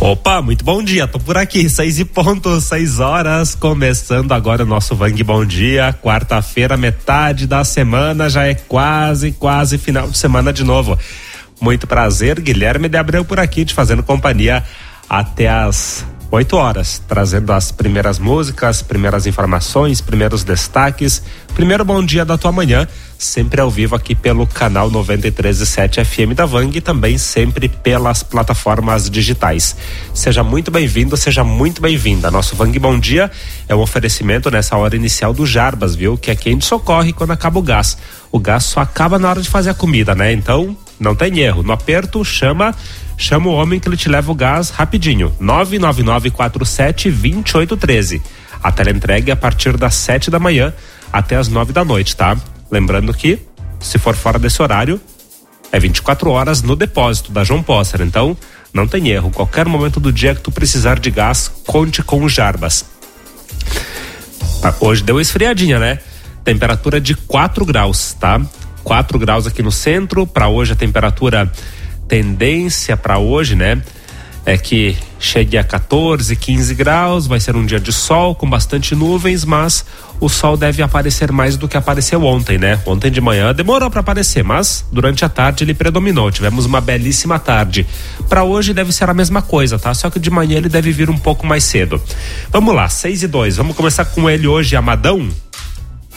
Opa, muito bom dia, tô por aqui, 6:00, 6 horas, começando agora o nosso Vang Bom Dia, quarta-feira, metade da semana, já é quase final de semana de novo. Muito prazer, Guilherme de Abreu por aqui, te fazendo companhia até as 8 horas, trazendo as primeiras músicas, primeiras informações, primeiros destaques, primeiro bom dia da tua manhã, sempre ao vivo aqui pelo canal 93.7 FM da Vang e também sempre pelas plataformas digitais. Seja muito bem-vindo, seja muito bem-vinda. Nosso Vang Bom Dia é um oferecimento nessa hora inicial do Jarbas, viu? Que é quem socorre quando acaba o gás. O gás só acaba na hora de fazer a comida, né? Então, não tem erro. No aperto, chama o homem que ele te leva o gás rapidinho. 99947-2813. A teleentrega é a partir das 7 da manhã até as 9 da noite, tá? Lembrando que, se for fora desse horário, é 24 horas no depósito da João Posser. Então, não tem erro. Qualquer momento do dia que tu precisar de gás, conte com o Jarbas. Hoje deu uma esfriadinha, né? Temperatura de 4 graus, tá? 4 graus aqui no centro. Para hoje a temperatura, tendência para hoje, né, é que chegue a 14, 15 graus, vai ser um dia de sol com bastante nuvens, mas o sol deve aparecer mais do que apareceu ontem, né? Ontem de manhã demorou para aparecer, mas durante a tarde ele predominou, tivemos uma belíssima tarde. Para hoje deve ser a mesma coisa, tá? Só que de manhã ele deve vir um pouco mais cedo. Vamos lá, 6:02, vamos começar com ele hoje, Amadão.